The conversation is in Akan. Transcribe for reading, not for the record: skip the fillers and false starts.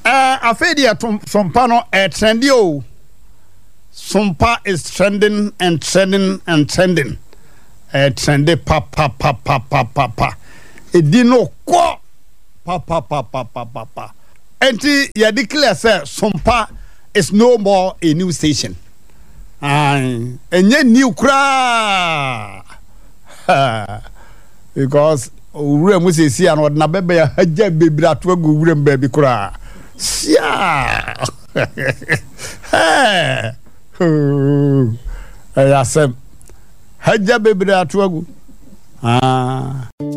Afedia Sompano trendio. Sompa is trending and trending and trending. Trendy pa. Edino kwa pa. Enti ya declare say Sompa is no more a new station. Enye new kra. Because ure mu se si an na bebe ya haja bebira to agu ure mba bi kra. Sia. Ayasem haja bebira to agu.